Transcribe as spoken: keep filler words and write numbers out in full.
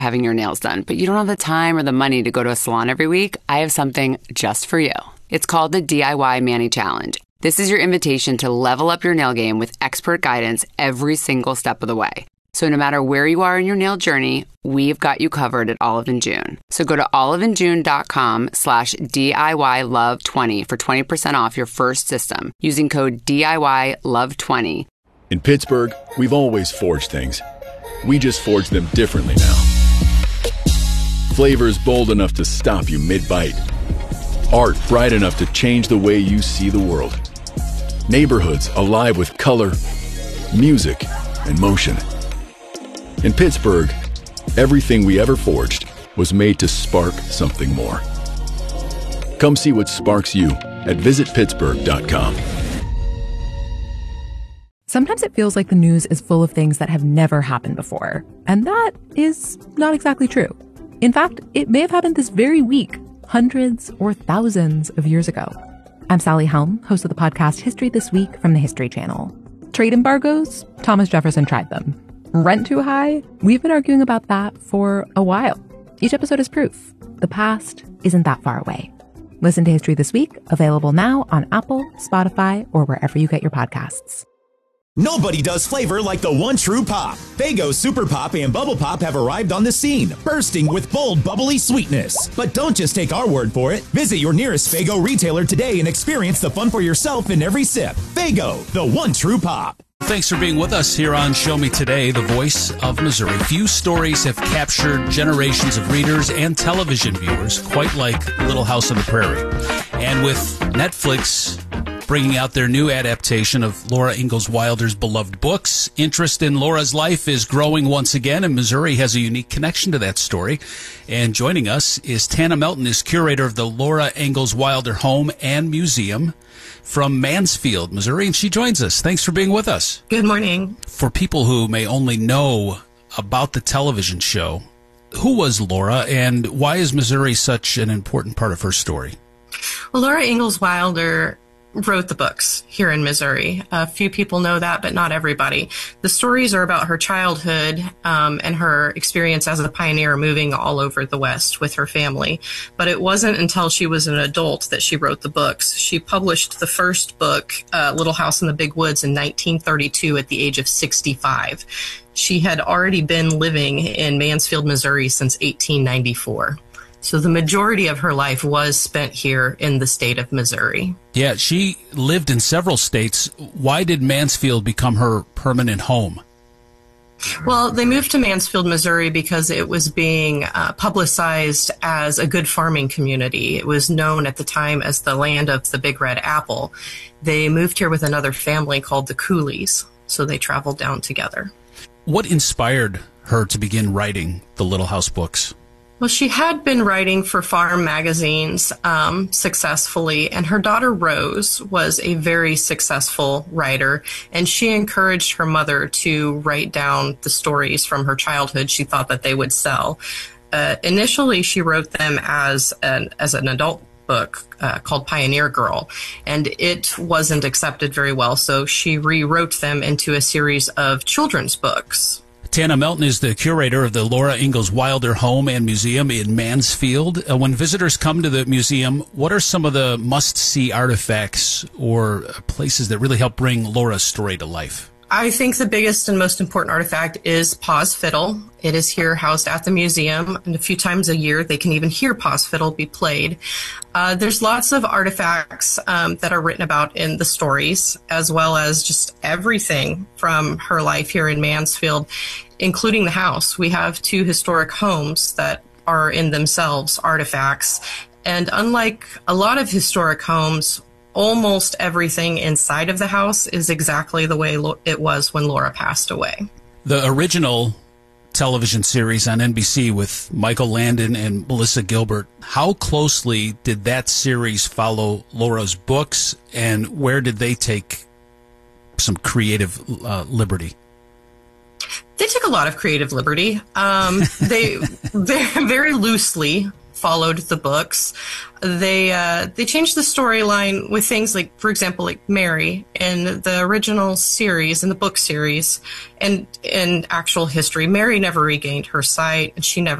having your nails done, but you don't have the time or the money to go to a salon every week, I have something just for you. It's called the D I Y Mani Challenge. This is your invitation to level up your nail game with expert guidance every single step of the way. So no matter where you are in your nail journey, we've got you covered at Olive and June. So go to oliveandjune.com slash DIY love 20 for twenty percent off your first system using code D I Y love twenty. In Pittsburgh, we've always forged things. We just forge them differently now. Flavors bold enough to stop you mid-bite. Art bright enough to change the way you see the world. Neighborhoods alive with color, music, and motion. In Pittsburgh, everything we ever forged was made to spark something more. Come see what sparks you at visit pittsburgh dot com. Sometimes it feels like the news is full of things that have never happened before, and that is not exactly true. In fact, it may have happened this very week, hundreds or thousands of years ago. I'm Sally Helm, host of the podcast History This Week from the History Channel. Trade embargoes? Thomas Jefferson tried them. Rent too high? We've been arguing about that for a while. Each episode is proof. The past isn't that far away. Listen to History This Week, available now on Apple, Spotify, or wherever you get your podcasts. Nobody does flavor like the one true pop. Faygo Super Pop and Bubble Pop have arrived on the scene, bursting with bold, bubbly sweetness. But don't just take our word for it. Visit your nearest Faygo retailer today and experience the fun for yourself in every sip. Faygo, the one true pop. Thanks for being with us here on Show Me Today, the voice of Missouri. Few stories have captured generations of readers and television viewers, quite like Little House on the Prairie. And with Netflix bringing out their new adaptation of Laura Ingalls Wilder's beloved books, interest in Laura's life is growing once again, and Missouri has a unique connection to that story. And joining us is Tana Melton, is curator of the Laura Ingalls Wilder Home and Museum from Mansfield, Missouri, and she joins us. Thanks for being with us. Good morning. For people who may only know about the television show, who was Laura, and why is Missouri such an important part of her story? Well, Laura Ingalls Wilder wrote the books here in Missouri. A few people know that, but not everybody. The stories are about her childhood um, and her experience as a pioneer moving all over the West with her family. But it wasn't until she was an adult that she wrote the books. She published the first book, uh, Little House in the Big Woods, in nineteen thirty-two at the age of sixty-five. She had already been living in Mansfield, Missouri since eighteen ninety-four. So the majority of her life was spent here in the state of Missouri. Yeah, she lived in several states. Why did Mansfield become her permanent home? Well, they moved to Mansfield, Missouri because it was being uh, publicized as a good farming community. It was known at the time as the land of the Big Red Apple. They moved here with another family called the Coolies, so they traveled down together. What inspired her to begin writing the Little House books? Well, she had been writing for farm magazines um, successfully, and her daughter Rose was a very successful writer, and she encouraged her mother to write down the stories from her childhood. She thought that they would sell. Uh, initially, she wrote them as an, as an adult book uh, called Pioneer Girl, and it wasn't accepted very well, so she rewrote them into a series of children's books. Tana Melton is the curator of the Laura Ingalls Wilder Home and Museum in Mansfield. Uh, when visitors come to the museum, what are some of the must-see artifacts or places that really help bring Laura's story to life? I think the biggest and most important artifact is Pa's fiddle. It is here housed at the museum, and a few times a year they can even hear Pa's fiddle be played. Uh, there's lots of artifacts um, that are written about in the stories, as well as just everything from her life here in Mansfield, including the house. We have two historic homes that are in themselves artifacts, and unlike a lot of historic homes, almost everything inside of the house is exactly the way it was when Laura passed away. The original television series on N B C with Michael Landon and Melissa Gilbert, how closely did that series follow Laura's books, and where did they take some creative uh, liberty? They took a lot of creative liberty. Um, they very, very loosely followed the books. They uh, they changed the storyline with things like, for example, like Mary in the original series, in the book series, and in actual history, Mary never regained her sight, and she never